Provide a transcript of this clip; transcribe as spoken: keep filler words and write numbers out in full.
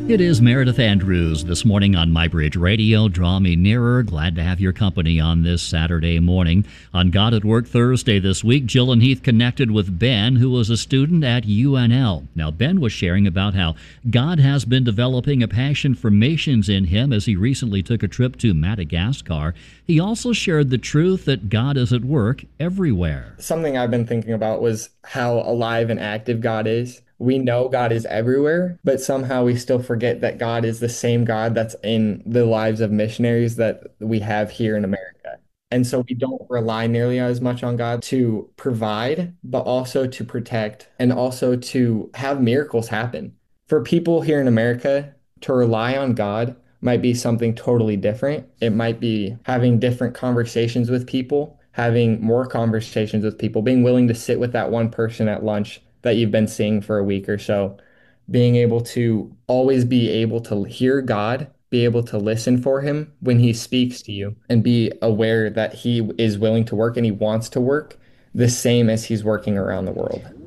It is Meredith Andrews this morning on MyBridge Radio. Draw me nearer. Glad to have your company on this Saturday morning. On God at Work Thursday this week, Jill and Heath connected with Ben, who was a student at U N L. Now, Ben was sharing about how God has been developing a passion for missions in him as he recently took a trip to Madagascar. He also shared the truth that God is at work everywhere. Something I've been thinking about was how alive and active God is. We know God is everywhere, but somehow we still forget that God is the same God that's in the lives of missionaries that we have here in America. And so we don't rely nearly as much on God to provide, but also to protect and also to have miracles happen. For people here in America, to rely on God might be something totally different. It might be having different conversations with people, having more conversations with people, being willing to sit with that one person at lunch that you've been seeing for a week or so, being able to always be able to hear God, be able to listen for him when he speaks to you, and be aware that he is willing to work and he wants to work the same as he's working around the world.